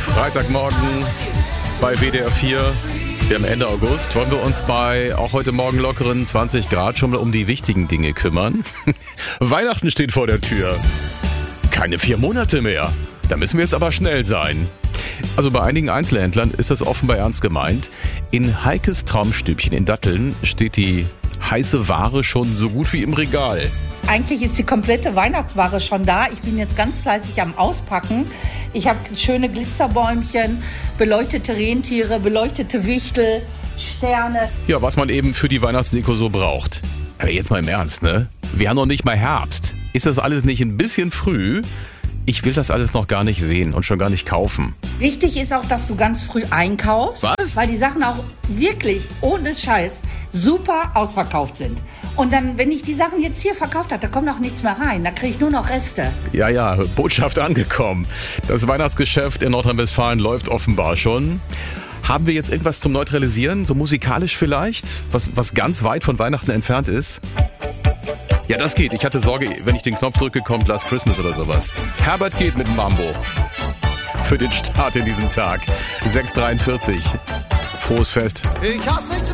Freitagmorgen bei WDR 4. Wir haben Ende August. Wollen wir uns bei auch heute Morgen lockeren 20 Grad schon mal um die wichtigen Dinge kümmern? Weihnachten steht vor der Tür. Keine 4 Monate mehr. Da müssen wir jetzt aber schnell sein. Also bei einigen Einzelhändlern ist das offenbar ernst gemeint. In Heikes Traumstübchen in Datteln steht die heiße Ware schon so gut wie im Regal. Eigentlich ist die komplette Weihnachtsware schon da. Ich bin jetzt ganz fleißig am Auspacken. Ich habe schöne Glitzerbäumchen, beleuchtete Rentiere, beleuchtete Wichtel, Sterne. Ja, was man eben für die Weihnachtsdeko so braucht. Aber jetzt mal im Ernst, ne? Wir haben noch nicht mal Herbst. Ist das alles nicht ein bisschen früh? Ich will das alles noch gar nicht sehen und schon gar nicht kaufen. Wichtig ist auch, dass du ganz früh einkaufst. Was? Weil die Sachen auch wirklich, ohne Scheiß, super ausverkauft sind. Und dann, wenn ich die Sachen jetzt hier verkauft habe, da kommt auch nichts mehr rein. Da kriege ich nur noch Reste. Ja, Botschaft angekommen. Das Weihnachtsgeschäft in Nordrhein-Westfalen läuft offenbar schon. Haben wir jetzt irgendwas zum Neutralisieren? So musikalisch vielleicht? Was ganz weit von Weihnachten entfernt ist? Ja, das geht. Ich hatte Sorge, wenn ich den Knopf drücke, kommt Last Christmas oder sowas. Herbert geht mit Mambo. Für den Start in diesen Tag. 6:43. Frohes Fest. Ich hasse nichts